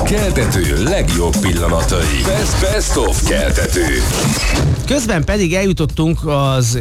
Keltető legjobb pillanatai. Best of Keltető. Közben pedig eljutottunk az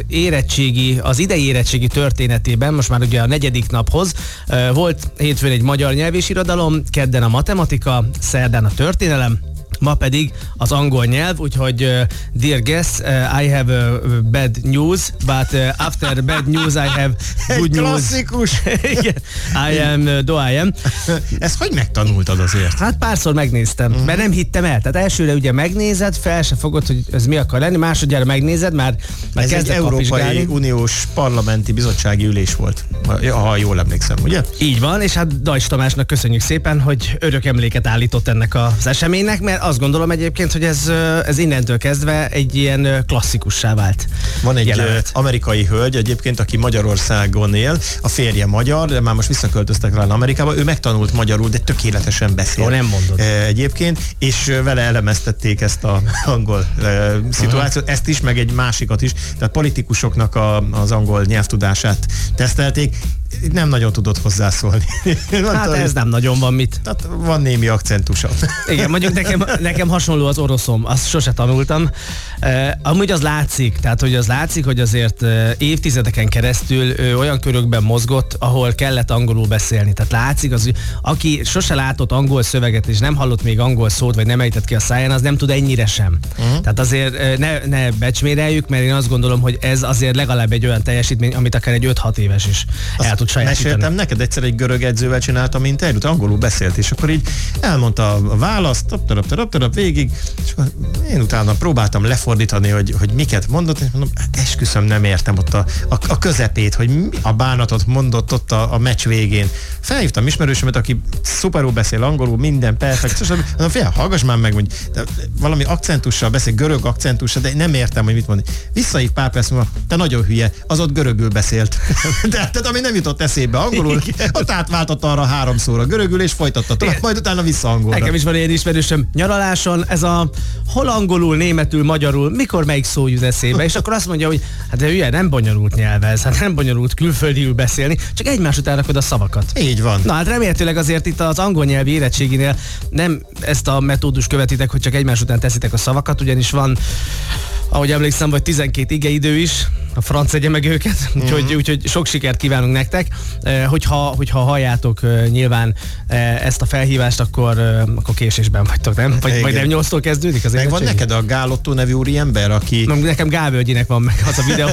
idei érettségi történetében, most már ugye a 4. naphoz. Volt hétfőn egy magyar nyelv és irodalom, kedden a matematika, szerdán a történelem, ma pedig az angol nyelv, úgyhogy dear guests, I have bad news, but after bad news I have good news. Klasszikus! Igen, I am. Ezt hogy megtanultad azért? Hát párszor megnéztem, mert nem hittem el. Tehát elsőre ugye megnézed, fel se fogod, hogy ez mi akar lenni, másodjára megnézed, már ez egy kezdek Európai kapizsgálni. Uniós parlamenti bizottsági ülés volt, ha jól emlékszem, ugye? Így van, és hát Dajcs Tamásnak köszönjük szépen, hogy örök emléket állított ennek az eseménynek, mert azt gondolom egyébként, hogy ez innentől kezdve egy ilyen klasszikussá vált. Van egy jelenet. Amerikai hölgy egyébként, aki Magyarországon él, a férje magyar, de már most visszaköltöztek rá Amerikába, ő megtanult magyarul, de tökéletesen beszél. Nem mondod. Egyébként, és vele elemeztették ezt az angol szituációt, ezt is, meg egy másikat is, tehát politikusoknak az angol nyelvtudását tesztelték, nem nagyon tudott hozzászólni. Hát ez nem nagyon van mit. Tehát van némi akcentusa. Igen, mondjuk nekem hasonló az oroszom, azt sose tanultam. Amúgy az látszik, hogy azért évtizedeken keresztül olyan körökben mozgott, ahol kellett angolul beszélni. Tehát látszik, aki sose látott angol szöveget, és nem hallott még angol szót, vagy nem ejtett ki a száján, az nem tud ennyire sem. Tehát azért ne becsméreljük, mert én azt gondolom, hogy ez azért legalább egy olyan teljesítmény, amit akár egy 5-6 éves is el tud sajátítani. Meséltem neked, egyszer egy görög edzővel csináltam interjút, angolul beszélt, és akkor így elmondta a választ, végig, és akkor én utána próbáltam lefordítani, hogy miket mondott, és mondom, esküszöm, nem értem ott a közepét, hogy a bánatot mondott ott a meccs végén. Felhívtam ismerősömet, aki szuperul beszél angolul, minden perfekt, és mondom, figyelj, hallgass már meg, hogy valami akcentussal beszél, görög akcentussal, de nem értem, hogy mit mondani. Visszahív pár perc múlva, te nagyon hülye, az ott görögül beszélt. Tehát ami nem jutott eszébe angolul, ott átváltott arra 3 szóra görögül, és folytatta tovább, majd utána vissza angolra. Nekem is van ilyen ismerősöm nyaraláson, ez a hol angolul, németül, magyarul, mikor melyik szó jut eszébe, és akkor azt mondja, hogy hát de hülye, nem bonyolult nyelv ez, hát nem bonyolult külföldiül beszélni, csak egymás után rakod a szavakat. Így van. Na hát remélhetőleg azért itt az angol nyelvi érettséginél nem ezt a metódust követitek, hogy csak egymás után teszitek a szavakat, ugyanis van, ahogy emlékszem, vagy 12 igeidő is, a franc egye meg őket, úgyhogy sok sikert kívánunk nektek. Hogyha halljátok nyilván ezt a felhívást, akkor késésben vagytok, nem? Vagy nem 8-tól kezdődik az Meg van neked a Gál Otto nevű úriember, aki... Nekem Gál Völgyinek van meg az a videó.